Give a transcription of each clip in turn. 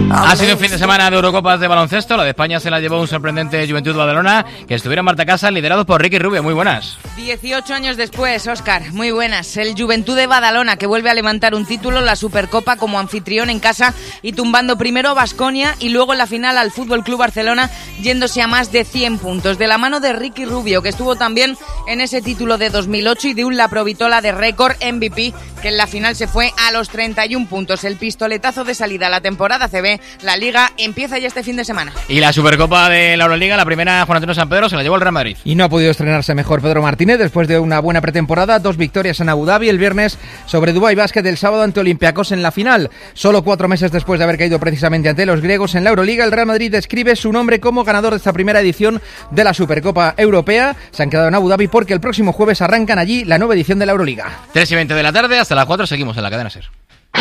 Ha sido un fin de semana de Eurocopas de baloncesto. La de España se la llevó un sorprendente Juventud Badalona, que estuvieron en Marta Casa, liderados por Ricky Rubio. Muy buenas. 18 años después, Óscar, muy buenas. El Juventud de Badalona, que vuelve a levantar un título, la Supercopa, como anfitrión en casa y tumbando primero a Baskonia y luego en la final al Fútbol Club Barcelona, yéndose a más de 100 puntos. De la mano de Ricky Rubio, que estuvo también en ese título de 2008, y de un Laprovitola de récord MVP, que en la final se fue a los 31 puntos. El pistoletazo de salida a la temporada CB. La Liga empieza ya este fin de semana. Y la Supercopa de la Euroliga, la primera, Juan Antonio San Pedro, se la llevó el Real Madrid. Y no ha podido estrenarse mejor Pedro Martínez después de una buena pretemporada. 2 victorias en Abu Dhabi el viernes sobre Dubai Basket, el sábado ante Olympiacos en la final. Solo 4 meses después de haber caído precisamente ante los griegos en la Euroliga, el Real Madrid describe su nombre como ganador de esta primera edición de la Supercopa Europea. Se han quedado en Abu Dhabi porque el próximo jueves arrancan allí la nueva edición de la Euroliga. 3:20 de la tarde, hasta las 4 seguimos en la cadena SER.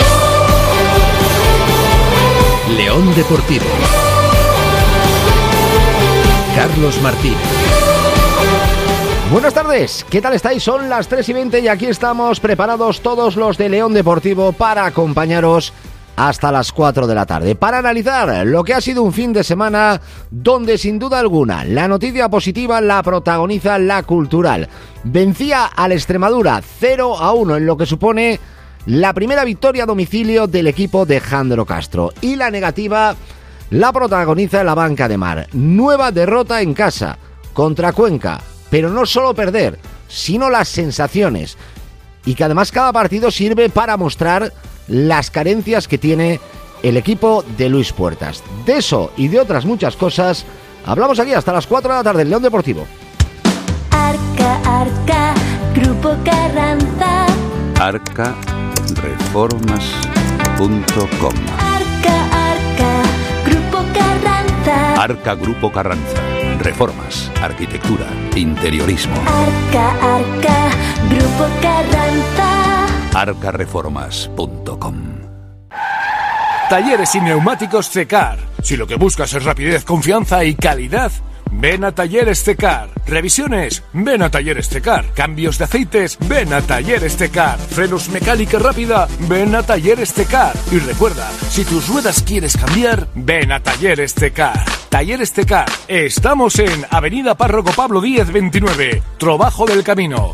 León Deportivo. Carlos Martín. Buenas tardes, ¿qué tal estáis? Son las 3:20 y aquí estamos preparados todos los de León Deportivo para acompañaros hasta las 4 de la tarde, para analizar lo que ha sido un fin de semana donde sin duda alguna la noticia positiva la protagoniza la Cultural. Vencía al Extremadura 0-1 en lo que supone la primera victoria a domicilio del equipo de Jandro Castro, y la negativa la protagoniza la Banca de Mar. Nueva derrota en casa contra Cuenca, pero no solo perder, sino las sensaciones, y que además cada partido sirve para mostrar las carencias que tiene el equipo de Luis Puertas. De eso y de otras muchas cosas hablamos aquí hasta las 4 de la tarde en León Deportivo. Arca, Grupo Carranza. Arcareformas.com. Arca, Grupo Carranza. Arca Grupo Carranza. Reformas, arquitectura, interiorismo. Arca, Grupo Carranza. Arcareformas.com. Talleres y neumáticos CECAR. Si lo que buscas es rapidez, confianza y calidad, ven a Talleres CECAR. Revisiones, ven a Talleres CECAR. Cambios de aceites, ven a Talleres CECAR. Frenos mecánica rápida, ven a Talleres CECAR. Y recuerda, si tus ruedas quieres cambiar, ven a Talleres CECAR. Talleres CECAR. Estamos en Avenida Párroco Pablo Díez 29, Trobajo del Camino.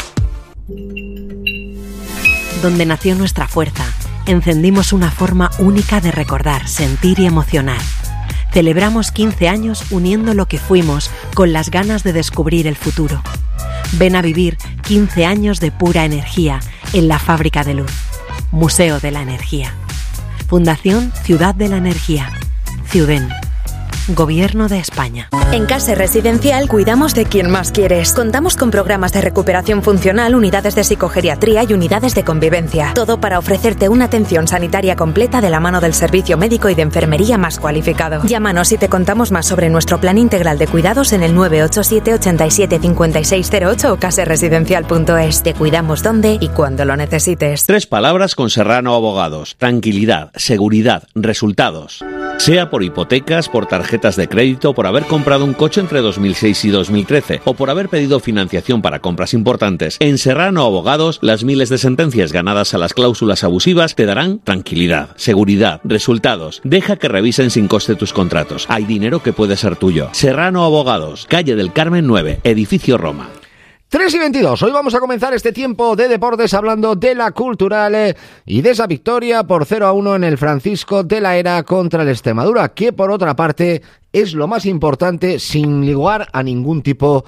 Donde nació nuestra fuerza, encendimos una forma única de recordar, sentir y emocionar. Celebramos 15 años uniendo lo que fuimos con las ganas de descubrir el futuro. Ven a vivir 15 años de pura energía en la Fábrica de Luz. Museo de la Energía. Fundación Ciudad de la Energía. Ciuden. Gobierno de España. En Case Residencial cuidamos de quien más quieres. Contamos con programas de recuperación funcional, unidades de psicogeriatría y unidades de convivencia. Todo para ofrecerte una atención sanitaria completa de la mano del servicio médico y de enfermería más cualificado. Llámanos y te contamos más sobre nuestro plan integral de cuidados en el 987 87 5608 o caseresidencial.es. Te cuidamos donde y cuando lo necesites. 3 palabras con Serrano Abogados: tranquilidad, seguridad, resultados. Sea por hipotecas, por tarjetas de crédito, por haber comprado un coche entre 2006 y 2013 o por haber pedido financiación para compras importantes, en Serrano Abogados las miles de sentencias ganadas a las cláusulas abusivas te darán tranquilidad, seguridad, resultados. Deja que revisen sin coste tus contratos. Hay dinero que puede ser tuyo. Serrano Abogados, calle del Carmen 9, edificio Roma. 3:22, hoy vamos a comenzar este tiempo de deportes hablando de la Cultural y de esa victoria por 0-1 en el Francisco de la Era contra el Extremadura, que por otra parte es lo más importante sin lugar a ningún tipo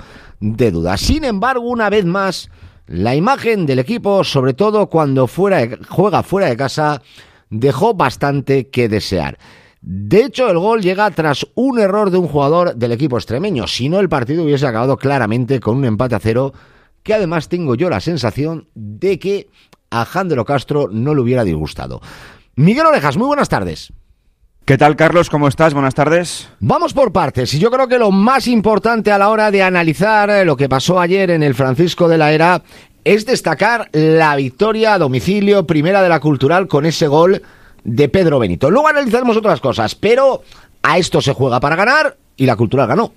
de duda. Sin embargo, una vez más, la imagen del equipo, sobre todo cuando juega fuera de casa, dejó bastante que desear. De hecho, el gol llega tras un error de un jugador del equipo extremeño. Si no, el partido hubiese acabado claramente con un empate a 0, que además tengo yo la sensación de que a Jandro Castro no le hubiera disgustado. Miguel Orejas, muy buenas tardes. ¿Qué tal, Carlos? ¿Cómo estás? Buenas tardes. Vamos por partes, y yo creo que lo más importante a la hora de analizar lo que pasó ayer en el Francisco de la Era es destacar la victoria a domicilio, primera de la Cultural, con ese gol de Pedro Benito. Luego analizaremos otras cosas, pero a esto se juega para ganar y la Cultural ganó.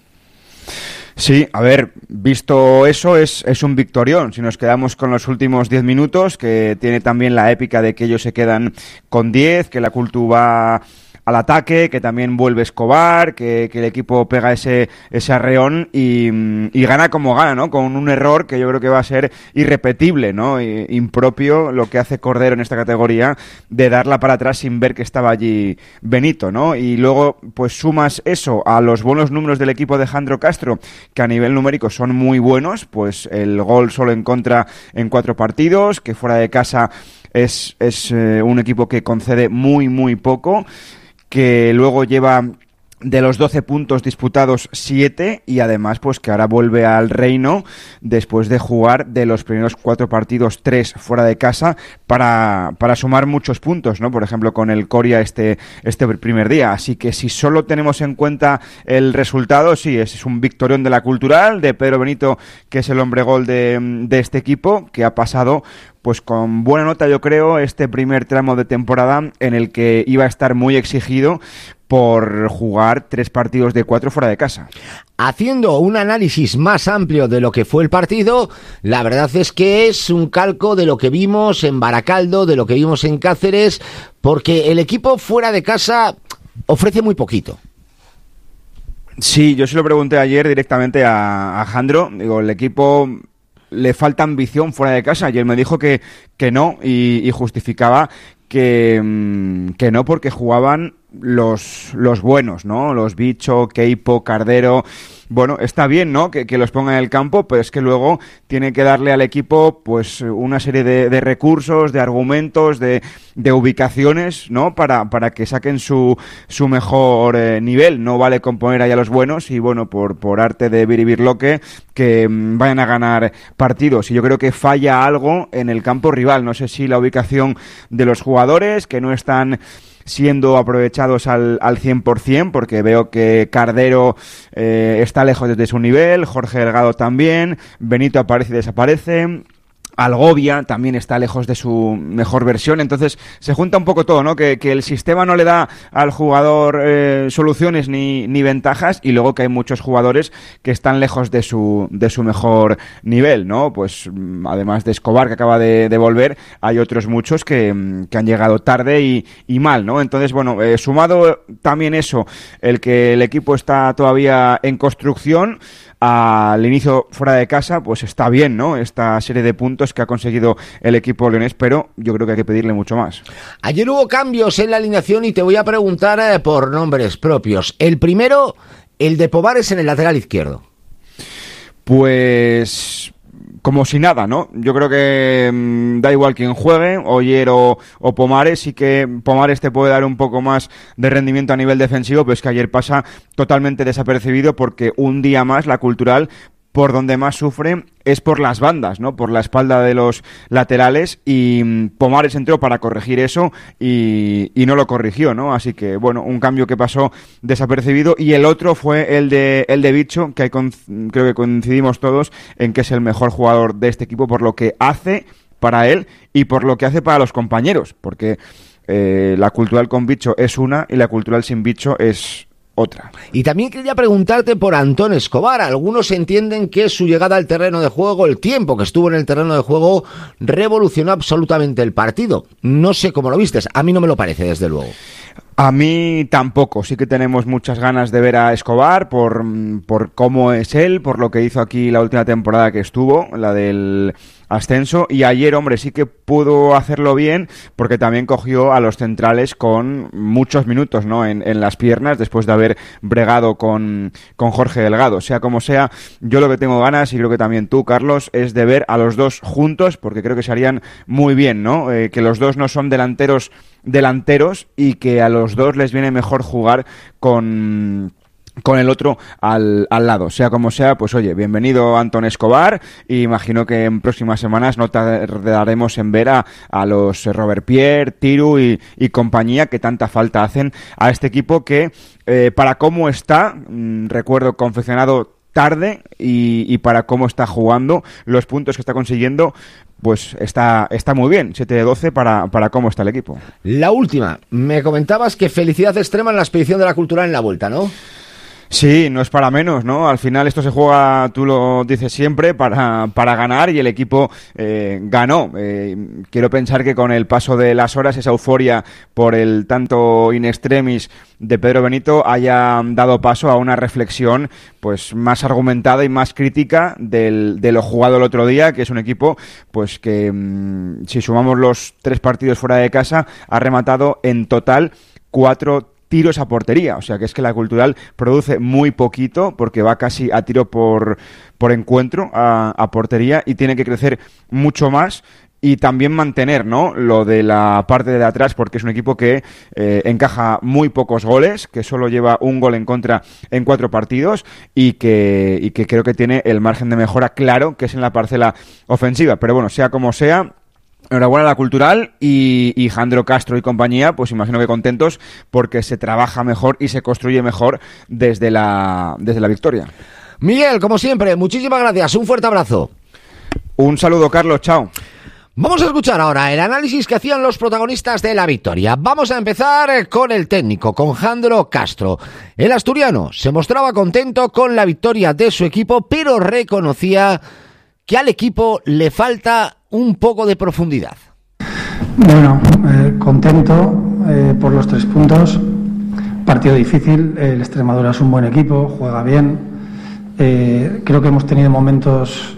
Sí, a ver, visto eso, es un victorión. Si nos quedamos con los últimos 10 minutos, que tiene también la épica de que ellos se quedan con 10, que la Cultu va al ataque, que también vuelve Escobar, que el equipo pega ese arreón y gana como gana, ¿no? Con un error que yo creo que va a ser irrepetible, ¿no? Impropio lo que hace Cordero en esta categoría de darla para atrás sin ver que estaba allí Benito, ¿no? Y luego pues sumas eso a los buenos números del equipo de Jandro Castro, que a nivel numérico son muy buenos, pues el gol solo en contra en 4 partidos, que fuera de casa es un equipo que concede muy poco, que luego lleva de los 12 puntos disputados 7 y además pues que ahora vuelve al reino después de jugar de los primeros 4 partidos 3 fuera de casa para sumar muchos puntos, ¿no? Por ejemplo con el Coria este primer día, así que si solo tenemos en cuenta el resultado, sí, es un victorión de la Cultural, de Pedro Benito, que es el hombre gol de este equipo, que ha pasado pues con buena nota, yo creo, este primer tramo de temporada en el que iba a estar muy exigido por jugar 3 partidos de 4 fuera de casa. Haciendo un análisis más amplio de lo que fue el partido, la verdad es que es un calco de lo que vimos en Baracaldo, de lo que vimos en Cáceres, porque el equipo fuera de casa ofrece muy poquito. Sí, yo se lo pregunté ayer directamente a Jandro, digo, el equipo le falta ambición fuera de casa, y él me dijo que no, y justificaba que no, porque jugaban los buenos, ¿no? Los Bicho, Keipo, Cardero. Bueno, está bien, ¿no? Que los ponga en el campo, pero es que luego tiene que darle al equipo pues una serie de recursos, de argumentos, de ubicaciones, ¿no? Para que saquen su mejor nivel. No vale con poner ahí a los buenos y, bueno, por arte de biribirloque, que vayan a ganar partidos. Y yo creo que falla algo en el campo rival. No sé si la ubicación de los jugadores, que no están siendo aprovechados al 100%, porque veo que Cardero está lejos de su nivel, Jorge Delgado también, Benito aparece y desaparece, Algovia también está lejos de su mejor versión, entonces se junta un poco todo, ¿no? Que el sistema no le da al jugador soluciones ni ventajas, y luego que hay muchos jugadores que están lejos de su mejor nivel, ¿no? Pues además de Escobar, que acaba de volver, hay otros muchos que han llegado tarde y mal, ¿no? Entonces, bueno, sumado también eso, el que el equipo está todavía en construcción, al inicio fuera de casa, pues está bien, ¿no? Esta serie de puntos que ha conseguido el equipo leonés, pero yo creo que hay que pedirle mucho más. Ayer hubo cambios en la alineación y te voy a preguntar por nombres propios. El primero, el de Pomares en el lateral izquierdo. Pues como si nada, ¿no? Yo creo que da igual quién juegue, Oyer o Pomares, sí que Pomares te puede dar un poco más de rendimiento a nivel defensivo, pero es que ayer pasa totalmente desapercibido, porque un día más la Cultural, por donde más sufre es por las bandas, ¿no? Por la espalda de los laterales, y Pomares entró para corregir eso y no lo corrigió, ¿no? Así que, bueno, un cambio que pasó desapercibido, y el otro fue el de Bicho, que creo que coincidimos todos en que es el mejor jugador de este equipo por lo que hace para él y por lo que hace para los compañeros, porque la Cultural con Bicho es una y la Cultural sin Bicho es otra. Y también quería preguntarte por Antón Escobar. Algunos entienden que su llegada al terreno de juego, el tiempo que estuvo en el terreno de juego, revolucionó absolutamente el partido. No sé cómo lo vistes, a mí no me lo parece, desde luego. A mí tampoco, sí que tenemos muchas ganas de ver a Escobar por cómo es él, por lo que hizo aquí la última temporada que estuvo, la del ascenso, y ayer, hombre, sí que pudo hacerlo bien, porque también cogió a los centrales con muchos minutos, ¿no? En las piernas, después de haber bregado con Jorge Delgado. Sea como sea, yo lo que tengo ganas, y creo que también tú, Carlos, es de ver a los dos juntos, porque creo que se harían muy bien, ¿no? Que los dos no son delanteros, y que a los dos les viene mejor jugar con el otro al lado. Sea como sea, pues oye, bienvenido Antón Escobar, y imagino que en próximas semanas no tardaremos en ver a los Robert Pierre, Tiru y compañía, que tanta falta hacen a este equipo que para cómo está, recuerdo, confeccionado tarde, y para cómo está jugando, los puntos que está consiguiendo, pues está muy bien, 7 de 12 para cómo está el equipo. La última, me comentabas que felicidad extrema en la expedición de la Cultural en la vuelta, ¿no? Sí, no es para menos, ¿no? Al final esto se juega, tú lo dices siempre, para ganar, y el equipo ganó. Quiero pensar que con el paso de las horas, esa euforia por el tanto in extremis de Pedro Benito haya dado paso a una reflexión pues más argumentada y más crítica de lo jugado el otro día, que es un equipo pues que si sumamos los 3 partidos fuera de casa ha rematado en total 4 tiros a portería, o sea que es que la Cultural produce muy poquito porque va casi a tiro por encuentro a portería, y tiene que crecer mucho más y también mantener, ¿no?, lo de la parte de atrás, porque es un equipo que encaja muy pocos goles, que solo lleva un gol en contra en 4 partidos y que creo que tiene el margen de mejora claro, que es en la parcela ofensiva. Pero bueno, sea como sea, enhorabuena a la Cultural y Jandro Castro y compañía, pues imagino que contentos porque se trabaja mejor y se construye mejor desde la victoria. Miguel, como siempre, muchísimas gracias, un fuerte abrazo. Un saludo, Carlos, chao. Vamos a escuchar ahora el análisis que hacían los protagonistas de la victoria. Vamos a empezar con el técnico, con Jandro Castro. El asturiano se mostraba contento con la victoria de su equipo, pero reconocía que al equipo le falta un poco de profundidad. Bueno, contento por los 3 puntos. Partido difícil, el Extremadura es un buen equipo, juega bien. Creo que hemos tenido momentos,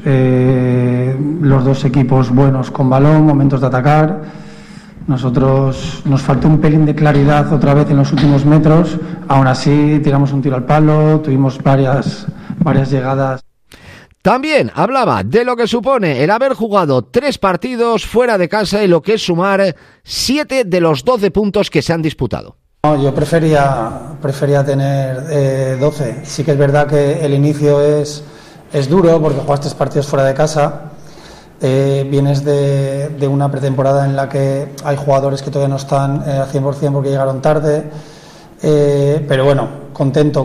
los 2 equipos buenos con balón, momentos de atacar. Nosotros nos faltó un pelín de claridad otra vez en los últimos metros. Aún así tiramos un tiro al palo, tuvimos varias llegadas. También hablaba de lo que supone el haber jugado 3 partidos fuera de casa y lo que es sumar 7 de los 12 puntos que se han disputado. No, yo prefería tener 12. Sí que es verdad que el inicio es duro porque juegas 3 partidos fuera de casa. Vienes de una pretemporada en la que hay jugadores que todavía no están al 100% porque llegaron tarde. Pero bueno, contento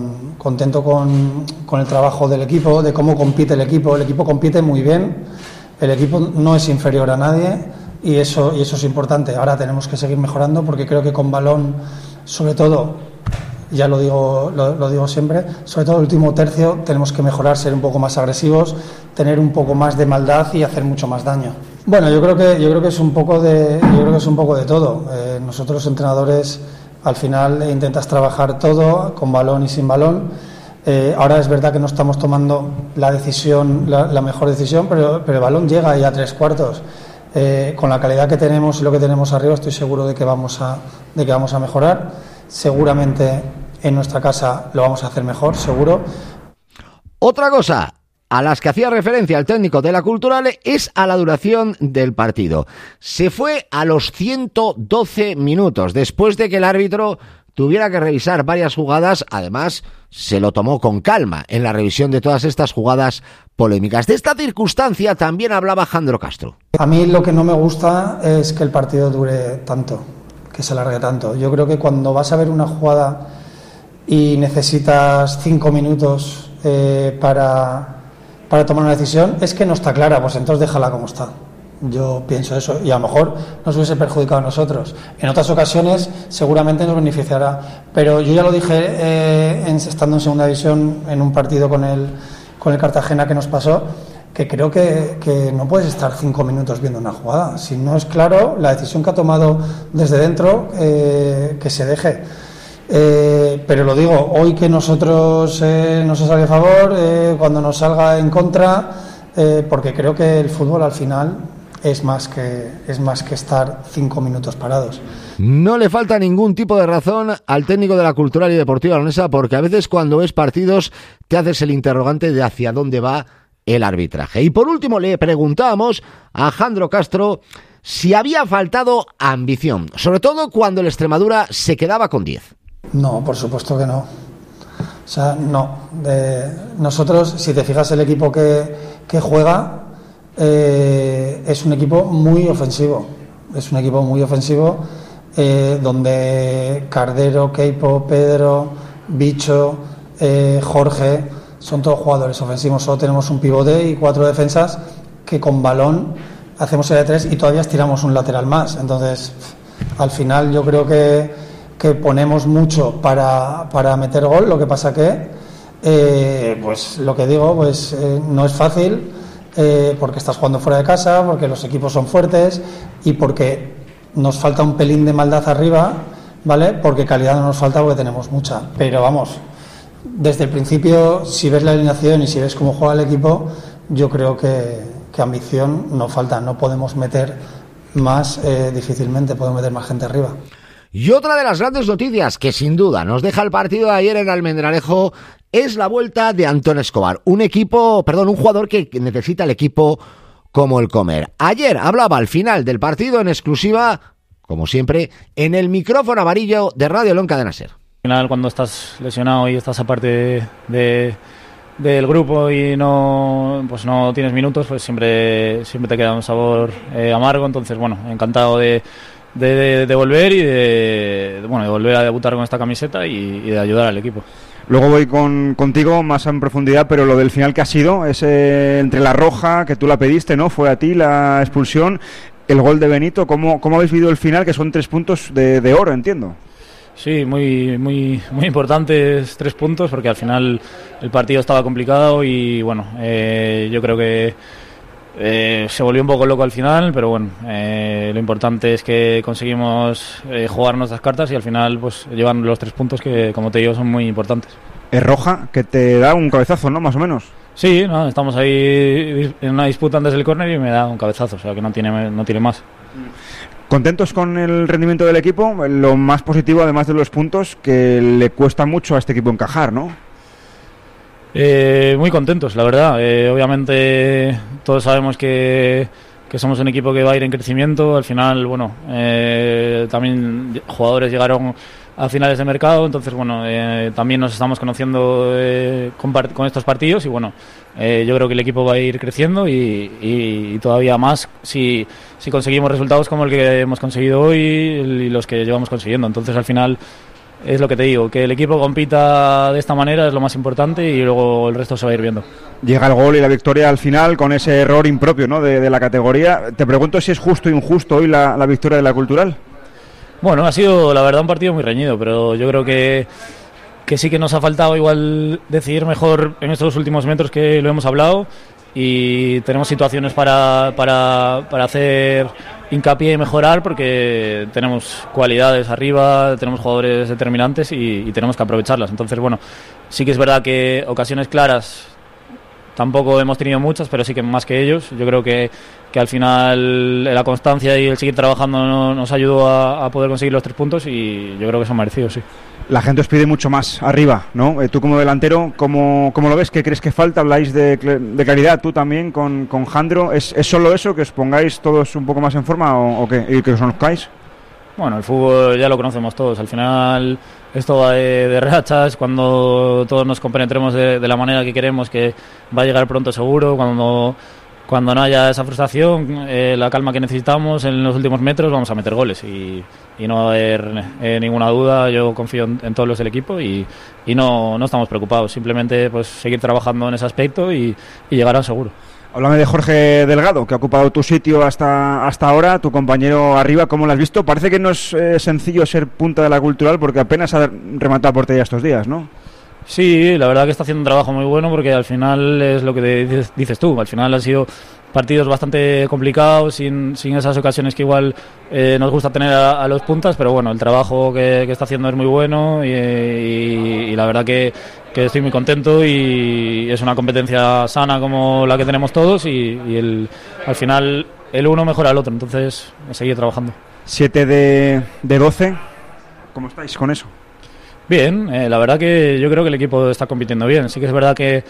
con el trabajo del equipo, de cómo compite el equipo. El equipo compite muy bien, el equipo no es inferior a nadie y eso es importante. Ahora tenemos que seguir mejorando porque creo que con balón, sobre todo, ya lo digo siempre, sobre todo el último tercio tenemos que mejorar, ser un poco más agresivos, tener un poco más de maldad y hacer mucho más daño. Bueno, yo creo que es un poco de todo. Nosotros los entrenadores al final intentas trabajar todo, con balón y sin balón. Ahora es verdad que no estamos tomando la mejor decisión, pero el balón llega ahí a 3/4. Con la calidad que tenemos y lo que tenemos arriba, estoy seguro de que vamos a mejorar. Seguramente en nuestra casa lo vamos a hacer mejor, seguro. Otra cosa a las que hacía referencia el técnico de la Cultural es a la duración del partido. Se fue a los 112 minutos, después de que el árbitro tuviera que revisar varias jugadas. Además, se lo tomó con calma en la revisión de todas estas jugadas polémicas. De esta circunstancia también hablaba Jandro Castro. A mí lo que no me gusta es que el partido dure tanto, que se alargue tanto. Yo creo que cuando vas a ver una jugada y necesitas 5 minutos para tomar una decisión, es que no está clara, pues entonces déjala como está. Yo pienso eso, y a lo mejor nos hubiese perjudicado a nosotros. En otras ocasiones seguramente nos beneficiará, pero yo ya lo dije estando en segunda división en un partido con el Cartagena que nos pasó, que creo que no puedes estar 5 minutos viendo una jugada. Si no es claro la decisión que ha tomado desde dentro, que se deje. Pero lo digo, hoy que nosotros nos ha salido a favor, cuando nos salga en contra, porque creo que el fútbol al final es más que estar 5 minutos parados. No le falta ningún tipo de razón al técnico de la Cultural y Deportiva Leonesa, porque a veces cuando ves partidos te haces el interrogante de hacia dónde va el arbitraje. Y por último le preguntábamos a Jandro Castro si había faltado ambición, sobre todo cuando el Extremadura se quedaba con 10. No, por supuesto que no. O sea, no. Nosotros, si te fijas, el equipo que juega es un equipo muy ofensivo. Es un equipo muy ofensivo donde Cardero, Keipo, Pedro, Bicho, Jorge, son todos jugadores ofensivos. Solo tenemos un pivote y 4 defensas que con balón hacemos el de 3 y todavía estiramos un lateral más. Entonces, al final yo creo que que ponemos mucho para meter gol, lo que pasa que, pues lo que digo, pues no es fácil, porque estás jugando fuera de casa, porque los equipos son fuertes y porque nos falta un pelín de maldad arriba, ¿vale? Porque calidad no nos falta porque tenemos mucha, pero vamos, desde el principio, si ves la alineación y si ves cómo juega el equipo, yo creo que ambición no falta, no podemos meter más, difícilmente podemos meter más gente arriba. Y otra de las grandes noticias que sin duda nos deja el partido de ayer en Almendralejo es la vuelta de Antón Escobar, un jugador que necesita el equipo como el comer. Ayer hablaba al final del partido en exclusiva, como siempre, en el micrófono amarillo de Radio León Cadena Ser. Al final, cuando estás lesionado y estás aparte del grupo y no tienes minutos, pues siempre te queda un sabor amargo. Entonces, bueno, encantado de volver y de volver a debutar con esta camiseta y de ayudar al equipo. Luego voy contigo más en profundidad, pero lo del final que ha sido, ese entre la roja, que tú la pediste, ¿no? Fue a ti la expulsión, el gol de Benito. ¿Cómo habéis vivido el final, que son 3 puntos de oro, entiendo? Sí, muy, muy, muy importantes 3 puntos, porque al final el partido estaba complicado y bueno, yo creo que se volvió un poco loco al final, pero bueno, lo importante es que conseguimos jugar nuestras cartas y al final pues llevan los 3 puntos que, como te digo, son muy importantes. Es roja, que te da un cabezazo, ¿no? Más o menos. Sí, no, estamos ahí en una disputa antes del córner y me da un cabezazo, o sea que no tiene más. ¿Contentos con el rendimiento del equipo? Lo más positivo, además de los puntos, que le cuesta mucho a este equipo encajar, ¿no? Muy contentos, la verdad. Obviamente todos sabemos que somos un equipo que va a ir en crecimiento. Al final, bueno, también jugadores llegaron a finales de mercado, entonces bueno, también nos estamos conociendo con estos partidos y bueno, yo creo que el equipo va a ir creciendo y todavía más si conseguimos resultados como el que hemos conseguido hoy y los que llevamos consiguiendo. Entonces al final es lo que te digo, que el equipo compita de esta manera es lo más importante y luego el resto se va a ir viendo. Llega el gol y la victoria al final con ese error impropio, ¿no? de la categoría. Te pregunto si es justo o injusto hoy la victoria de la Cultural. Bueno, ha sido la verdad un partido muy reñido, pero yo creo que sí que nos ha faltado igual decidir mejor en estos últimos metros, que lo hemos hablado, y tenemos situaciones para hacer hincapié y mejorar, porque tenemos cualidades arriba, tenemos jugadores determinantes y tenemos que aprovecharlas. Entonces, bueno, sí que es verdad que ocasiones claras tampoco hemos tenido muchas, pero sí que más que ellos. Yo creo que al final la constancia y el seguir trabajando nos ayudó a poder conseguir los 3 puntos y yo creo que son merecidos, sí. La gente os pide mucho más arriba, ¿no? Tú como delantero, ¿cómo lo ves? ¿Qué crees que falta? Habláis de claridad, tú también con Jandro. ¿Es solo eso, que os pongáis todos un poco más en forma o qué? ¿Y que os conozcáis? Bueno, el fútbol ya lo conocemos todos. Al final esto va de rachas. Cuando todos nos compenetremos de la manera que queremos, que va a llegar pronto seguro. Cuando no haya esa frustración, la calma que necesitamos en los últimos metros, vamos a meter goles y no va a haber ninguna duda. Yo confío en todos los del equipo y no estamos preocupados. Simplemente pues seguir trabajando en ese aspecto y llegarán seguro. Háblame de Jorge Delgado, que ha ocupado tu sitio hasta ahora, tu compañero arriba. ¿Cómo lo has visto? Parece que no es sencillo ser punta de la Cultural, porque apenas ha rematado a portería estos días, ¿no? Sí, la verdad que está haciendo un trabajo muy bueno, porque al final es lo que dices tú. Al final han sido partidos bastante complicados, sin esas ocasiones que igual nos gusta tener a los puntas, pero bueno, el trabajo que está haciendo es muy bueno y la verdad que estoy muy contento, y es una competencia sana como la que tenemos todos y al final el uno mejora al otro, entonces a seguir trabajando. 7 de 12, ¿cómo estáis con eso? Bien, la verdad que yo creo que el equipo está compitiendo bien. Sí que es verdad que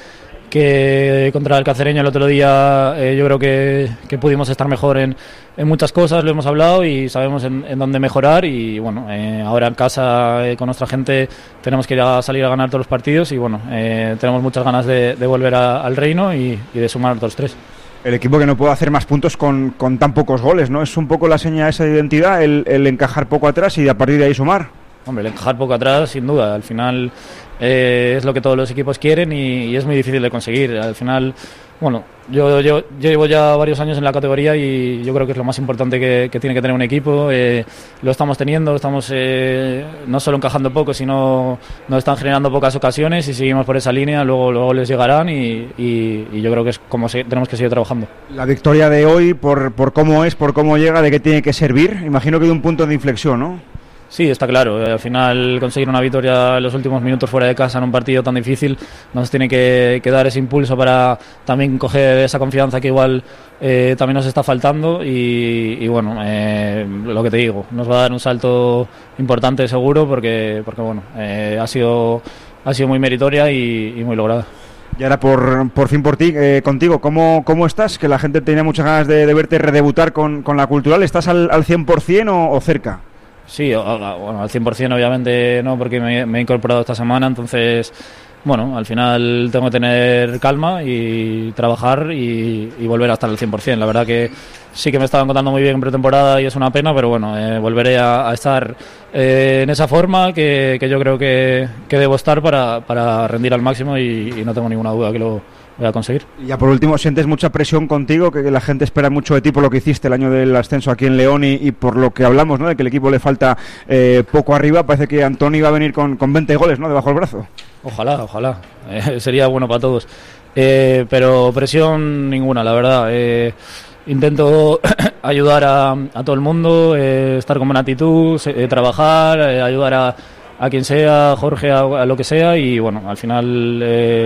contra el Cacereño el otro día yo creo que pudimos estar mejor en muchas cosas, lo hemos hablado y sabemos en dónde mejorar, y bueno, ahora en casa con nuestra gente tenemos que salir a ganar todos los partidos y bueno, tenemos muchas ganas de volver al reino y de sumar otros 3. El equipo que no puede hacer más puntos con tan pocos goles, ¿no? Es un poco la seña esa de identidad, el encajar poco atrás y a partir de ahí sumar. Hombre, el encajar poco atrás, sin duda. Al final es lo que todos los equipos quieren y es muy difícil de conseguir. Al final, Bueno, yo llevo ya varios años en la categoría y yo creo que es lo más importante que tiene que tener un equipo. Lo estamos teniendo, estamos no solo encajando poco, sino nos están generando pocas ocasiones y seguimos por esa línea, luego les llegarán y yo creo que es como tenemos que seguir trabajando. La victoria de hoy, por cómo es, por cómo llega, de qué tiene que servir, imagino que de un punto de inflexión, ¿no? Sí, está claro. Al final conseguir una victoria en los últimos minutos fuera de casa en un partido tan difícil nos tiene que dar ese impulso para también coger esa confianza que igual también nos está faltando y bueno, lo que te digo, nos va a dar un salto importante seguro porque bueno, ha sido muy meritoria y muy lograda. Y ahora por fin por ti, contigo, ¿cómo estás? Que la gente tenía muchas ganas de verte redebutar con la Cultural. ¿Estás al 100% o cerca? Sí, bueno, al 100% obviamente no, porque me he incorporado esta semana, entonces, bueno, al final tengo que tener calma y trabajar y volver a estar al 100%. La verdad que sí que me estaba encontrando muy bien en pretemporada y es una pena, pero bueno, volveré a estar en esa forma que yo creo que debo estar para rendir al máximo y no tengo ninguna duda que lo voy a conseguir. Y ya por último, ¿sientes mucha presión contigo? Que la gente espera mucho de ti por lo que hiciste el año del ascenso aquí en León y por lo que hablamos, ¿no? De que el equipo le falta poco arriba. Parece que Antoni va a venir con 20 goles, ¿no? Debajo del brazo. Ojalá. Sería bueno para todos. Pero presión ninguna, la verdad. Intento ayudar a todo el mundo, estar con buena actitud, trabajar, ayudar a quien sea, Jorge, a lo que sea, y bueno, al final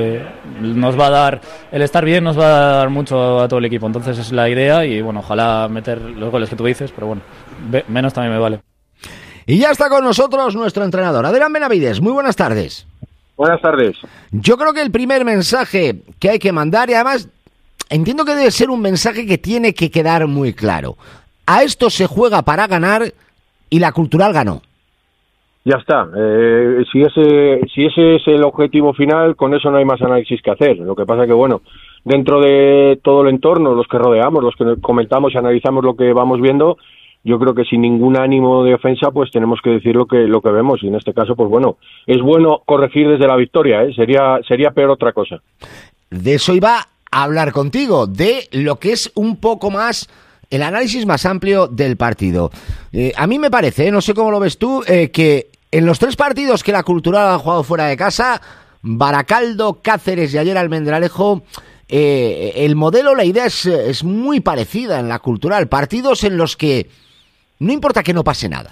nos va a dar, el estar bien nos va a dar mucho a todo el equipo, entonces es la idea y bueno, ojalá meter los goles que tú dices, pero bueno, menos también me vale. Y ya está con nosotros nuestro entrenador, Adrián Benavides. Muy buenas tardes. Buenas tardes. Yo creo que el primer mensaje que hay que mandar, y además entiendo que debe ser un mensaje que tiene que quedar muy claro: a esto se juega para ganar y la Cultural ganó. Ya está. Si ese es el objetivo final, con eso no hay más análisis que hacer. Lo que pasa que, bueno, dentro de todo el entorno, los que rodeamos, los que comentamos y analizamos lo que vamos viendo, yo creo que sin ningún ánimo de ofensa, pues tenemos que decir lo que vemos. Y en este caso, pues bueno, es bueno corregir desde la victoria, ¿eh? Sería peor otra cosa. De eso iba a hablar contigo, de lo que es un poco más el análisis más amplio del partido. A mí me parece, no sé cómo lo ves tú, que en los 3 partidos que la Cultural ha jugado fuera de casa, Baracaldo, Cáceres y ayer Almendralejo, el modelo, la idea es muy parecida en la Cultural. Partidos en los que no importa que no pase nada.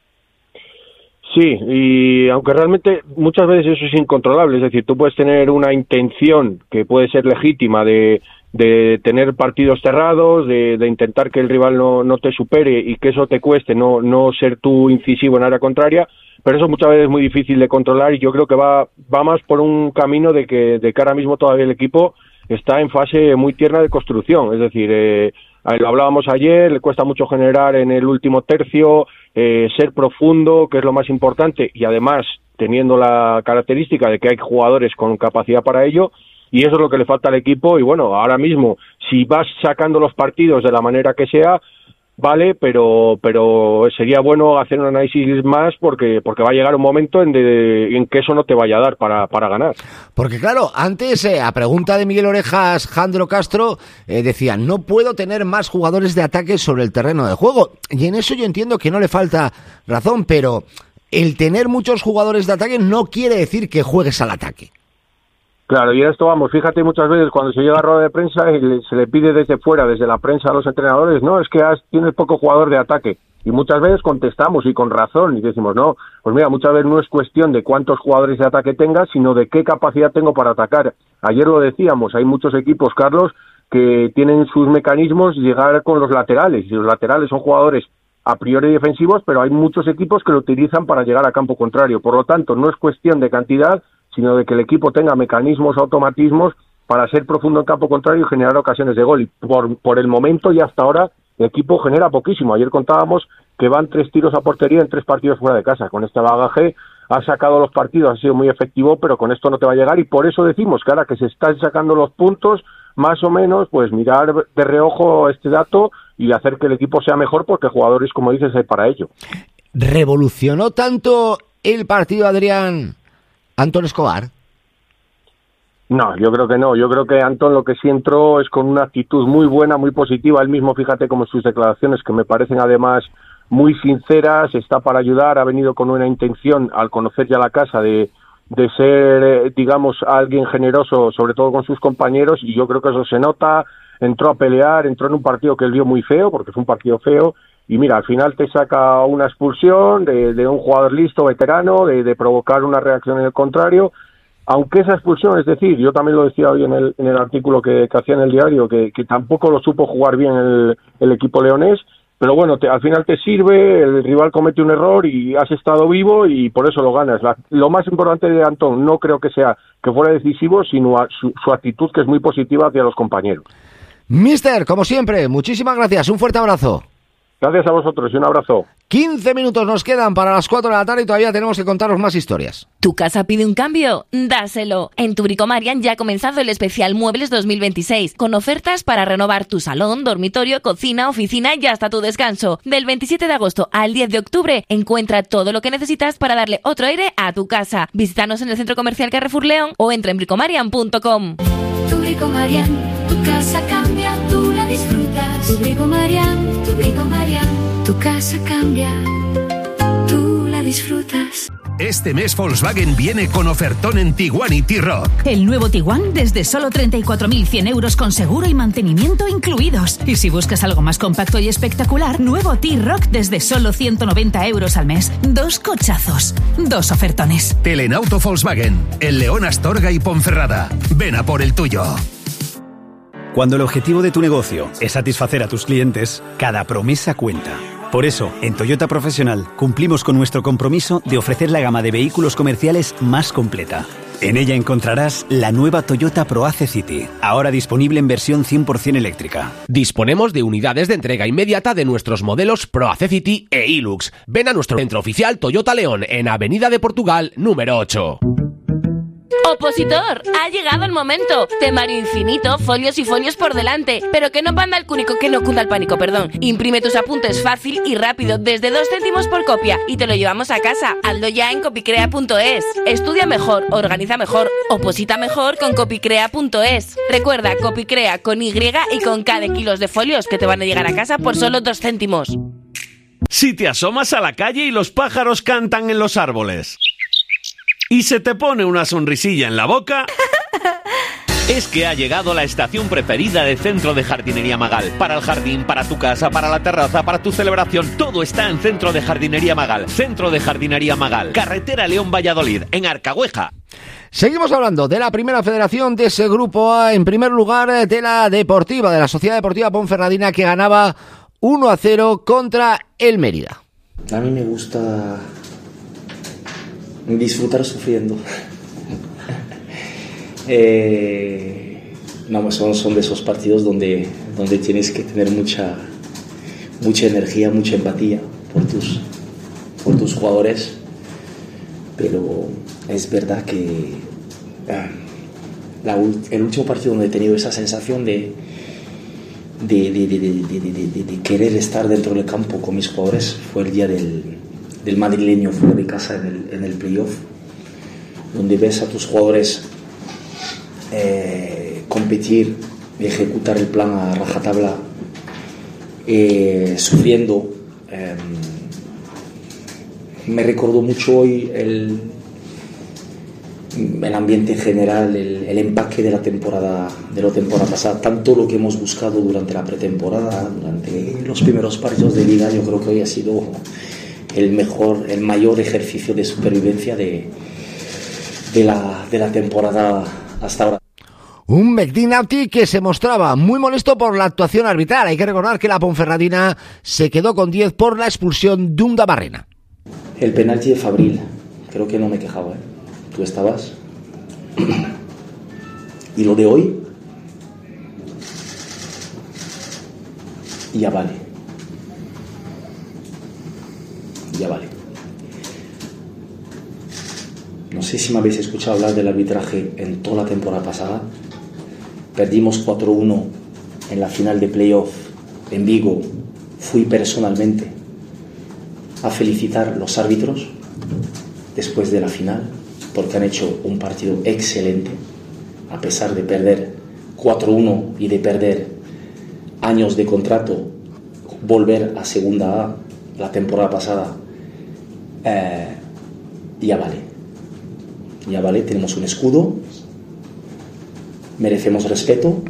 Sí, y aunque realmente muchas veces eso es incontrolable, es decir, tú puedes tener una intención que puede ser legítima de tener partidos cerrados, de intentar que el rival no te supere y que eso te cueste no ser tú incisivo en área contraria, pero eso muchas veces es muy difícil de controlar y yo creo que va más por un camino de que ahora mismo todavía el equipo está en fase muy tierna de construcción, es decir, lo hablábamos ayer, le cuesta mucho generar en el último tercio, ser profundo, que es lo más importante, y además teniendo la característica de que hay jugadores con capacidad para ello, y eso es lo que le falta al equipo, y bueno, ahora mismo, si vas sacando los partidos de la manera que sea, vale, pero sería bueno hacer un análisis más porque va a llegar un momento en que eso no te vaya a dar para ganar. Porque claro, antes a pregunta de Miguel Orejas, Jandro Castro decía, no puedo tener más jugadores de ataque sobre el terreno de juego, y en eso yo entiendo que no le falta razón, pero el tener muchos jugadores de ataque no quiere decir que juegues al ataque. Claro, y esto vamos, fíjate muchas veces cuando se llega a rueda de prensa y se le pide desde fuera, desde la prensa a los entrenadores, no, es que tienes poco jugador de ataque. Y muchas veces contestamos y con razón y decimos, no, pues mira, muchas veces no es cuestión de cuántos jugadores de ataque tengas, sino de qué capacidad tengo para atacar. Ayer lo decíamos, hay muchos equipos, Carlos, que tienen sus mecanismos llegar con los laterales, y los laterales son jugadores a priori defensivos, pero hay muchos equipos que lo utilizan para llegar a campo contrario. Por lo tanto, no es cuestión de cantidad, sino de que el equipo tenga mecanismos, automatismos para ser profundo en campo contrario y generar ocasiones de gol. Y por el momento y hasta ahora el equipo genera poquísimo. Ayer contábamos que van 3 tiros a portería en 3 partidos fuera de casa. Con este bagaje ha sacado los partidos, ha sido muy efectivo, pero con esto no te va a llegar y por eso decimos que ahora que se están sacando los puntos, más o menos, pues mirar de reojo este dato y hacer que el equipo sea mejor porque jugadores, como dices, hay para ello. ¿Revolucionó tanto el partido, Adrián, Antón Escobar? No, yo creo que no. Yo creo que Antón lo que sí entró es con una actitud muy buena, muy positiva. Él mismo, fíjate, como sus declaraciones, que me parecen además muy sinceras, está para ayudar, ha venido con una intención, al conocer ya la casa, de ser, digamos, alguien generoso, sobre todo con sus compañeros, y yo creo que eso se nota. Entró a pelear, entró en un partido que él vio muy feo, porque fue un partido feo, y mira, al final te saca una expulsión de un jugador listo, veterano, de provocar una reacción en el contrario. Aunque esa expulsión, es decir, yo también lo decía hoy en el artículo que hacía en el diario, que tampoco lo supo jugar bien el equipo leonés, pero bueno, al final te sirve, el rival comete un error y has estado vivo y por eso lo ganas. Lo más importante de Antón no creo que sea que fuera decisivo, sino su actitud, que es muy positiva hacia los compañeros. Mister, como siempre, muchísimas gracias, un fuerte abrazo. Gracias a vosotros y un abrazo. 15 minutos nos quedan para las 4 de la tarde y todavía tenemos que contaros más historias. ¿Tu casa pide un cambio? Dáselo. En tu Bricomarian ya ha comenzado el especial Muebles 2026, con ofertas para renovar tu salón, dormitorio, cocina, oficina y hasta tu descanso. Del 27 de agosto al 10 de octubre, encuentra todo lo que necesitas para darle otro aire a tu casa. Visítanos en el Centro Comercial Carrefour León o entra en bricomarian.com. Tu Bricomarian, tu casa cambia, tú la disfrutas. Tu Bricomarian, tu casa cambia, tú la disfrutas. Este mes Volkswagen viene con ofertón en Tiguan y T-Roc. El nuevo Tiguan desde solo 34.100 euros con seguro y mantenimiento incluidos. Y si buscas algo más compacto y espectacular, nuevo T-Roc desde solo 190 euros al mes. 2 cochazos, 2 ofertones. Telenauto Volkswagen, en León, Astorga y Ponferrada. Ven a por el tuyo. Cuando el objetivo de tu negocio es satisfacer a tus clientes, cada promesa cuenta. Por eso, en Toyota Profesional cumplimos con nuestro compromiso de ofrecer la gama de vehículos comerciales más completa. En ella encontrarás la nueva Toyota ProAce City, ahora disponible en versión 100% eléctrica. Disponemos de unidades de entrega inmediata de nuestros modelos ProAce City e Hilux. Ven a nuestro centro oficial Toyota León en Avenida de Portugal, número 8. Opositor, ha llegado el momento. Temario infinito, folios y folios por delante. Pero que no panda el cúnico, que no cunda el pánico, perdón. Imprime tus apuntes fácil y rápido, desde 2 céntimos por copia. Y te lo llevamos a casa. Hazlo ya en copicrea.es. Estudia mejor, organiza mejor, oposita mejor con copicrea.es. Recuerda, Copicrea con Y y con K de kilos de folios que te van a llegar a casa por solo 2 céntimos. Si te asomas a la calle y los pájaros cantan en los árboles y se te pone una sonrisilla en la boca, es que ha llegado la estación preferida del Centro de Jardinería Magal. Para el jardín, para tu casa, para la terraza, para tu celebración, todo está en Centro de Jardinería Magal. Centro de Jardinería Magal, carretera León-Valladolid, en Arcahueja. Seguimos hablando de la primera federación de ese grupo A, en primer lugar de la Deportiva, de la Sociedad Deportiva Ponferradina, que ganaba 1-0 contra el Mérida. A mí me gusta disfrutar sufriendo. No, son de esos partidos donde tienes que tener mucha energía, mucha empatía por tus jugadores, pero es verdad que el último partido donde he tenido esa sensación de querer estar dentro del campo con mis jugadores fue el día del madrileño fuera de casa en el playoff, donde ves a tus jugadores competir, ejecutar el plan a rajatabla, sufriendo. Me recordó mucho hoy el ambiente en general, el empaque de la temporada pasada, tanto lo que hemos buscado durante la pretemporada, durante los primeros partidos de liga. Yo creo que hoy ha sido el mayor ejercicio de supervivencia de la temporada hasta ahora. Un Begdinauti que se mostraba muy molesto por la actuación arbitral. Hay que recordar que la Ponferradina se quedó con 10 por la expulsión de Unda Barrena. El penalti de Fabril, creo que no me quejaba, ¿eh? Tú estabas. Y lo de hoy ya vale. No sé si me habéis escuchado hablar del arbitraje en toda la temporada pasada. Perdimos 4-1 en la final de playoff en Vigo. Fui personalmente a felicitar a los árbitros después de la final, porque han hecho un partido excelente. a pesar de perder 4-1 y de perder años de contrato, volver a Segunda A la temporada pasada, ya vale, tenemos un escudo, merecemos respeto.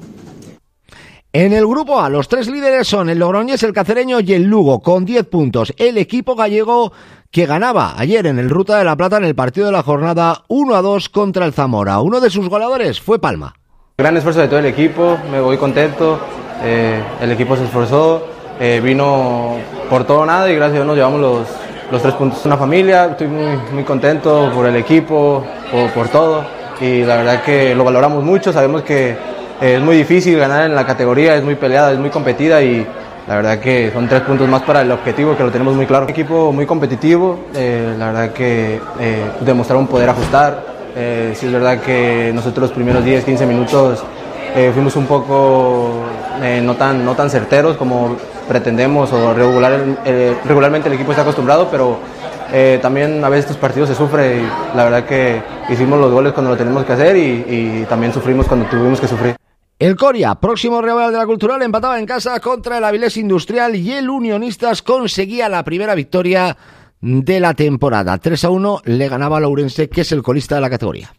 En el grupo A, los 3 líderes son el Logroñés, el Cacereño y el Lugo, con 10 puntos. El equipo gallego, que ganaba ayer en el Ruta de la Plata en el partido de la jornada 1-2 contra el Zamora. Uno de sus goleadores fue Palma. Gran esfuerzo de todo el equipo, me voy contento, el equipo se esforzó, vino por todo o nada y gracias a Dios nos llevamos los 3 puntos. Una familia, estoy muy contento por el equipo, por todo, y la verdad que lo valoramos mucho, sabemos que es muy difícil ganar en la categoría, es muy peleada, es muy competida y la verdad que son 3 puntos más para el objetivo, que lo tenemos muy claro. Un equipo muy competitivo, la verdad que demostraron poder ajustar. Sí es verdad que nosotros los primeros 10-15 minutos fuimos un poco no tan certeros como pretendemos o regularmente el equipo está acostumbrado, pero también a veces estos partidos se sufre y la verdad que hicimos los goles cuando lo tenemos que hacer y también sufrimos cuando tuvimos que sufrir. El Coria, próximo rival de la Cultural, empataba en casa contra el Avilés Industrial y el Unionistas conseguía la primera victoria de la temporada. 3-1 le ganaba al Ourense, que es el colista de la categoría.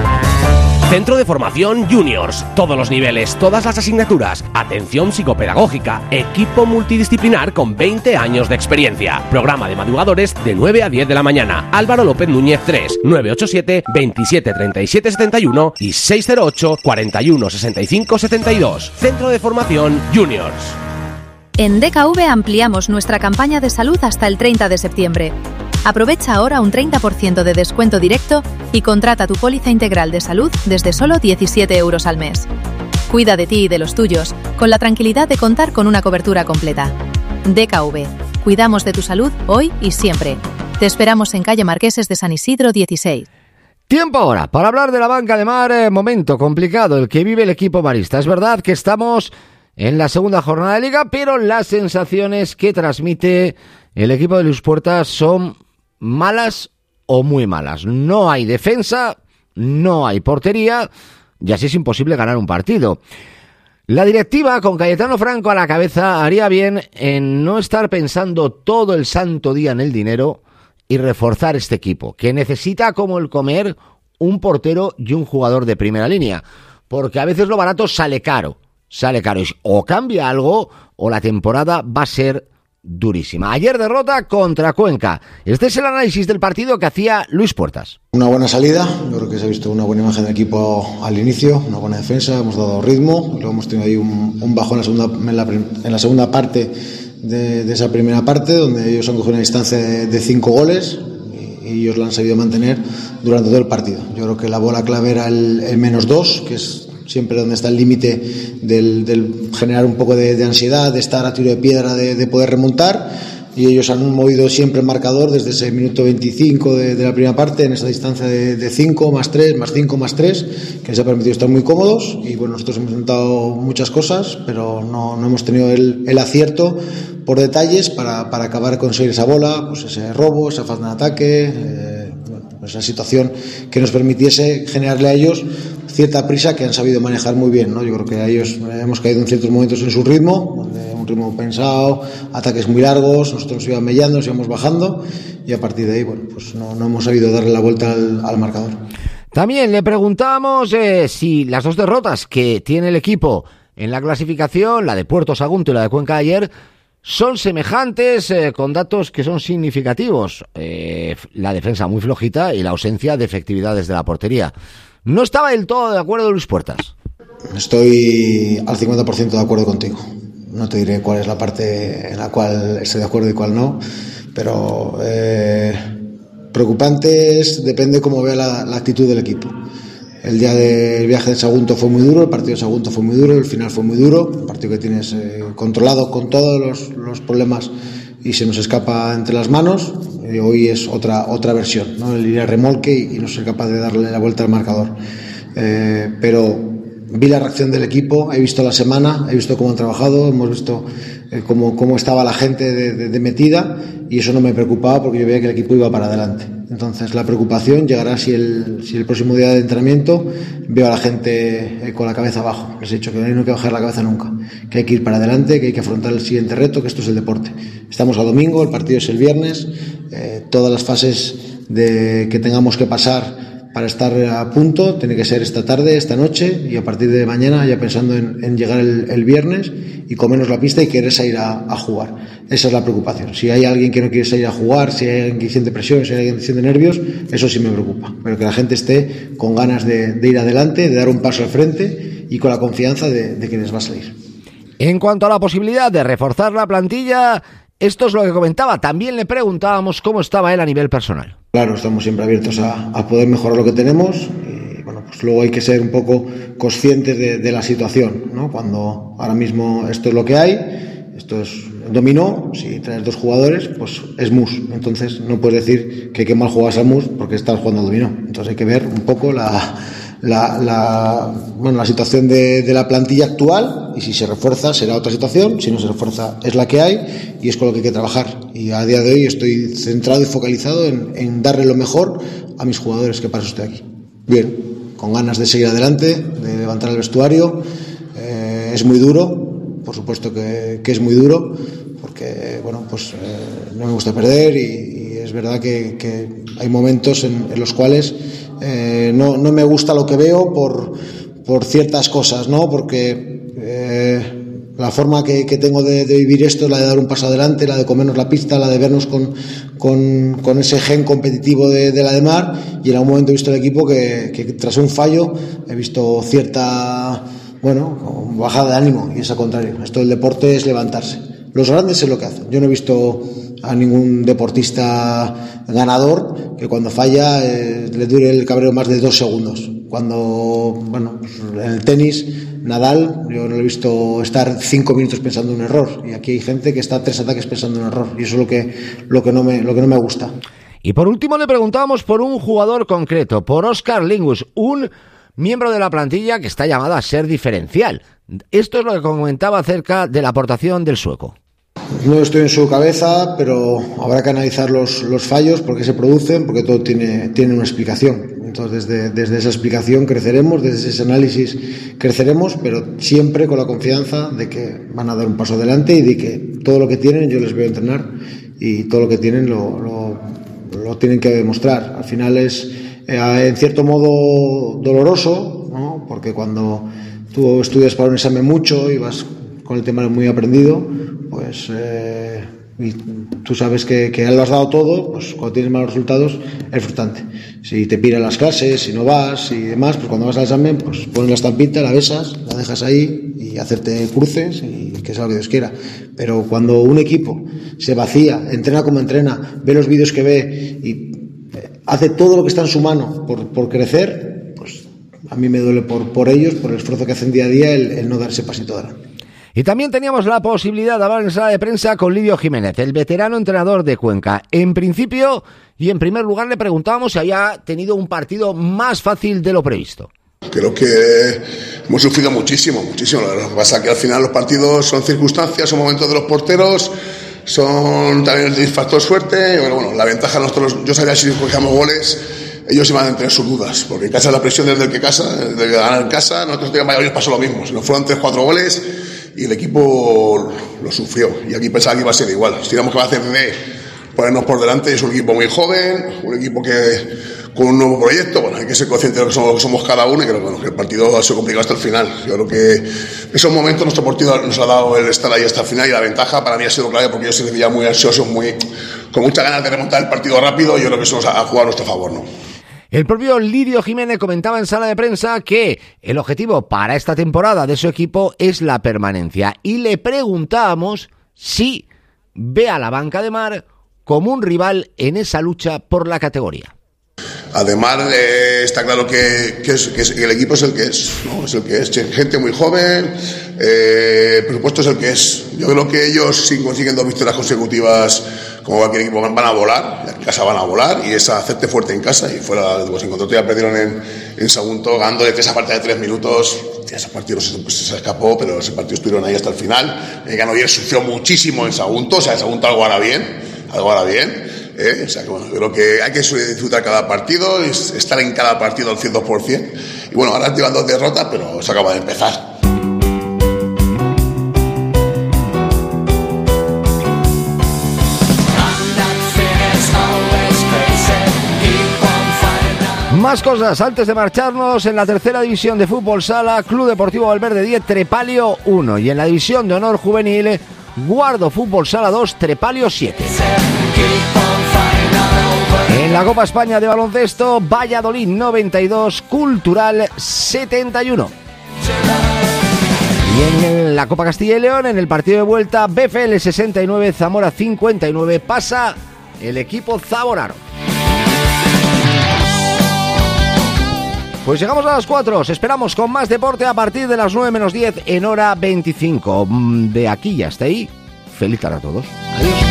Centro de Formación Juniors. Todos los niveles, todas las asignaturas. Atención psicopedagógica. Equipo multidisciplinar con 20 años de experiencia. Programa de madrugadores de 9 a 10 de la mañana. Álvaro López Núñez 3, 987 27 37 71 y 608 41 65 72. Centro de Formación Juniors. En DKV ampliamos nuestra campaña de salud hasta el 30 de septiembre. Aprovecha ahora un 30% de descuento directo y contrata tu póliza integral de salud desde solo 17 euros al mes. Cuida de ti y de los tuyos, con la tranquilidad de contar con una cobertura completa. DKV. Cuidamos de tu salud hoy y siempre. Te esperamos en calle Marqueses de San Isidro 16. Tiempo ahora para hablar de la banca de mar. Momento complicado el que vive el equipo marista. Es verdad que estamos en la segunda jornada de liga, pero las sensaciones que transmite el equipo de Luis Puertas son malas o muy malas. No hay defensa, no hay portería y así es imposible ganar un partido. La directiva, con Cayetano Franco a la cabeza, haría bien en no estar pensando todo el santo día en el dinero y reforzar este equipo, que necesita, como el comer, un portero y un jugador de primera línea, porque a veces lo barato sale caro. O cambia algo o la temporada va a ser durísima. Ayer derrota contra Cuenca. Este es el análisis del partido que hacía Luis Puertas. Una buena salida, yo creo que se ha visto una buena imagen del equipo al inicio, una buena defensa, hemos dado ritmo, luego hemos tenido ahí un bajón en la segunda parte de esa primera parte, donde ellos han cogido una distancia de 5 goles y ellos la han sabido mantener durante todo el partido. Yo creo que la bola clave era el -2, que es siempre donde está el límite del generar un poco de ansiedad, de estar a tiro de piedra, de poder remontar, y ellos han movido siempre el marcador desde ese minuto 25 de la primera parte en esa distancia de 5 más 3 más 5 más 3, que les ha permitido estar muy cómodos. Y bueno, nosotros hemos intentado muchas cosas, pero no hemos tenido el acierto por detalles para acabar de conseguir esa bola, pues ese robo, esa falta de ataque, esa situación que nos permitiese generarle a ellos cierta prisa que han sabido manejar muy bien, ¿no? Yo creo que a ellos hemos caído en ciertos momentos en su ritmo, un ritmo pensado, ataques muy largos, nosotros nos íbamos mellando, nos íbamos bajando y a partir de ahí, bueno, pues no hemos sabido darle la vuelta al marcador. También le preguntamos si las dos derrotas que tiene el equipo en la clasificación, la de Puerto Sagunto y la de Cuenca ayer, son semejantes, con datos que son significativos. La defensa muy flojita y la ausencia de efectividad desde la portería. No estaba del todo de acuerdo Luis Puertas. Estoy al 50% de acuerdo contigo. No te diré cuál es la parte en la cual estoy de acuerdo y cuál no, pero preocupante depende cómo vea la actitud del equipo. El día del viaje de Sagunto fue muy duro, el partido de Sagunto fue muy duro, el final fue muy duro, un partido que tienes controlado con todos los problemas y se nos escapa entre las manos. Hoy es otra versión, ¿no? El ir a remolque y no ser capaz de darle la vuelta al marcador. Pero vi la reacción del equipo, he visto la semana, he visto cómo han trabajado, hemos visto cómo estaba la gente de metida, y eso no me preocupaba porque yo veía que el equipo iba para adelante. Entonces la preocupación llegará si el próximo día de entrenamiento veo a la gente con la cabeza abajo. Les he dicho que no hay que bajar la cabeza nunca, que hay que ir para adelante, que hay que afrontar el siguiente reto, que esto es el deporte. Estamos a domingo, el partido es el viernes, todas las fases que tengamos que pasar para estar a punto tiene que ser esta tarde, esta noche, y a partir de mañana ya pensando en llegar el viernes y comernos la pista y querer salir a jugar. Esa es la preocupación. Si hay alguien que no quiere salir a jugar, si hay alguien que siente presión, si hay alguien que siente nervios, eso sí me preocupa. Pero que la gente esté con ganas de ir adelante, de dar un paso al frente y con la confianza de que les va a salir. En cuanto a la posibilidad de reforzar la plantilla, esto es lo que comentaba. También le preguntábamos cómo estaba él a nivel personal. Claro, estamos siempre abiertos a poder mejorar lo que tenemos y bueno, pues luego hay que ser un poco conscientes de la situación, ¿no? Cuando ahora mismo esto es lo que hay, esto es dominó, si traes 2 jugadores, pues es mus. Entonces no puedes decir que qué mal juegas al mus porque estás jugando al dominó. Entonces hay que ver un poco la situación de la plantilla actual, y si se refuerza será otra situación, si no se refuerza es la que hay y es con lo que hay que trabajar. Y a día de hoy estoy centrado y focalizado en darle lo mejor a mis jugadores, que para eso estoy aquí. Bien, con ganas de seguir adelante, de levantar el vestuario. Es muy duro, por supuesto que es muy duro, porque bueno, pues no me gusta perder y es verdad que hay momentos en los cuales no me gusta lo que veo por ciertas cosas, ¿no? Porque la forma que tengo de vivir esto es la de dar un paso adelante, la de comernos la pista, la de vernos con ese gen competitivo de la de Mar, y en algún momento he visto el equipo que tras un fallo he visto cierta bajada de ánimo, y es al contrario. Esto del deporte es levantarse. Los grandes es lo que hacen. Yo no he visto a ningún deportista ganador que cuando falla le dure el cabreo más de 2 segundos. Cuando, en el tenis, Nadal, yo no lo he visto estar 5 minutos pensando en un error, y aquí hay gente que está 3 ataques pensando en un error, y eso es lo que no me gusta. Y por último le preguntábamos por un jugador concreto, por Óscar Lingus, un miembro de la plantilla que está llamado a ser diferencial. Esto es lo que comentaba acerca de la aportación del sueco. No estoy en su cabeza, pero habrá que analizar los fallos, por qué se producen, porque todo tiene una explicación. Entonces, desde esa explicación creceremos, desde ese análisis creceremos, pero siempre con la confianza de que van a dar un paso adelante y de que todo lo que tienen yo les voy a entrenar, y todo lo que tienen lo tienen que demostrar. Al final es, en cierto modo, doloroso, ¿no? Porque cuando tú estudias para un examen mucho y vas con el tema muy aprendido, pues y tú sabes que lo has dado todo, pues cuando tienes malos resultados es frustrante. Si te piran las clases, si no vas y demás, pues cuando vas al examen, pues pones la estampita, la besas, la dejas ahí y hacerte cruces y que sea lo que Dios quiera. Pero cuando un equipo se vacía, entrena como entrena, ve los vídeos que ve y hace todo lo que está en su mano por crecer, pues a mí me duele por ellos, por el esfuerzo que hacen día a día, el no dar ese pasito adelante. Y también teníamos la posibilidad de hablar en sala de prensa con Lidio Jiménez, el veterano entrenador de Cuenca. En principio y en primer lugar le preguntábamos si había tenido un partido más fácil de lo previsto. Creo que hemos sufrido muchísimo. Lo que pasa es que al final los partidos son circunstancias, son momentos de los porteros, son también el factor suerte. Bueno, la ventaja nosotros, yo sabía si cogíamos goles, ellos iban a tener sus dudas, porque en casa la presión desde el que ganar en casa, nosotros teníamos Valladolid pasó lo mismo, se nos fueron 3-4 goles y el equipo lo sufrió, y aquí pensaba que iba a ser igual. Teníamos que hacer de ponernos por delante, es un equipo muy joven, un equipo que con un nuevo proyecto, hay que ser consciente de lo que somos cada uno, y creo que el partido ha sido complicado hasta el final. Yo creo que esos momentos nuestro partido nos ha dado el estar ahí hasta el final, y la ventaja para mí ha sido clave, porque ellos se veían muy ansiosos, con muchas ganas de remontar el partido rápido, y yo creo que eso nos ha jugado a nuestro favor, ¿no? El propio Lidio Jiménez comentaba en sala de prensa que el objetivo para esta temporada de su equipo es la permanencia, y le preguntábamos si ve a la banca de Mar como un rival en esa lucha por la categoría. Además, está claro que el equipo es el que es, ¿no? Es el que es, gente muy joven, el presupuesto es el que es. Yo creo que ellos, si consiguen 2 victorias consecutivas, como cualquier equipo, van a volar, en casa van a volar, y es hacerte fuerte en casa, y fuera, pues en contra ya perdieron en Sagunto, ganando de esa parte de 3 minutos, ese partido se escapó, pero ese partido estuvieron ahí hasta el final. Granollers sufrió muchísimo en Sagunto, o sea, en Sagunto algo hará bien, O sea, que, bueno, creo que hay que disfrutar cada partido, estar en cada partido al 100%. Y bueno, ahora llevan 2 derrotas, pero se acaba de empezar. Más cosas antes de marcharnos. En la tercera división de fútbol sala, Club Deportivo Valverde 10, Trepalio 1. Y en la división de honor juvenil, Guardo Fútbol Sala 2, Trepalio 7. En la Copa España de baloncesto, Valladolid 92, Cultural 71. Y en la Copa Castilla y León, en el partido de vuelta, BFL 69, Zamora 59, pasa el equipo zamorano. Pues llegamos a las 4, os esperamos con más deporte a partir de las 9 menos 10 en hora 25. De aquí y hasta ahí, feliz tarde a todos. Adiós.